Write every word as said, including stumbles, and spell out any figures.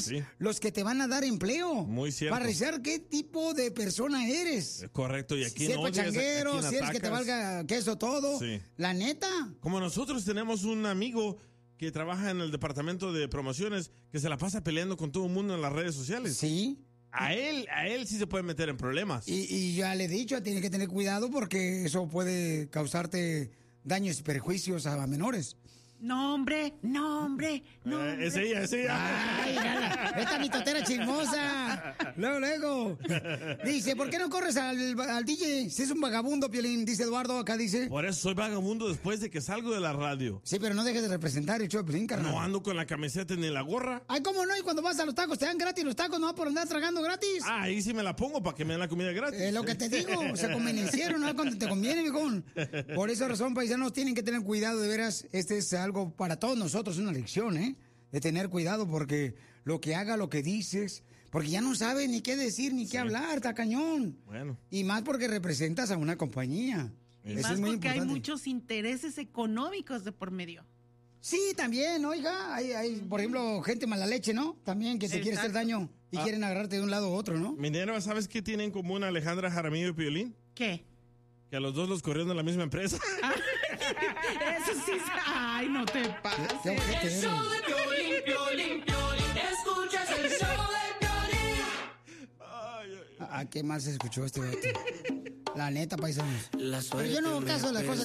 profesionales Sí. los que te van a dar empleo. Muy cierto. Para revisar qué tipo de persona eres. Correcto, y aquí Si eres no odias, a pachanguero, quién si eres que te atacas. valga queso todo. Sí. La neta. Como nosotros tenemos un amigo que trabaja en el departamento de promociones que se la pasa peleando con todo el mundo en las redes sociales. Sí. A él, a él sí se puede meter en problemas. Y, y ya le he dicho, tiene que tener cuidado porque eso puede causarte daños y perjuicios a menores. No, hombre, no, hombre, no. Eh, es ella, es ella. Ay, mírala, esta mitotera chismosa. Luego, luego. Dice, ¿por qué no corres al, al D J? Si es un vagabundo, Piolín, dice Eduardo, acá dice. Por eso soy vagabundo después de que salgo de la radio. Sí, pero no dejes de representar el show de Piolín, carnal. No ando con la camiseta ni la gorra. Ay, ¿cómo no? Y cuando vas a los tacos, te dan gratis los tacos, no por andar tragando gratis. Ah, ahí sí me la pongo para que me den la comida gratis. Es lo que te digo, o sea, convenenciero, ¿no? Cuando te conviene, viejón. Por esa razón, paisanos, tienen que tener cuidado, de veras, este es algo para todos nosotros, una lección, ¿eh? De tener cuidado, porque lo que haga, lo que dices, porque ya no sabes ni qué decir, ni qué hablar, está cañón. Bueno. Y más porque representas a una compañía. Eso Más es muy porque hay importante. muchos intereses económicos de por medio. Sí, también, oiga, hay, hay, por ejemplo, gente mala leche, ¿no? También que te quiere hacer Exacto. daño y Ah. quieren agarrarte de un lado a otro, ¿no? Minerva, ¿sabes qué tienen en común Alejandra Jaramillo y Piolín? ¿Qué? Que a los dos los corrieron de la misma empresa. Eso sí. Ay, no te pases. Qué ojete El eres. show de Piolín, Piolín, Piolín. Escuchas el show de Piolín. Ay, ay, ay. ¿A qué más se escuchó este vato? La neta, paisanos. La Pero yo no hago caso de las cosas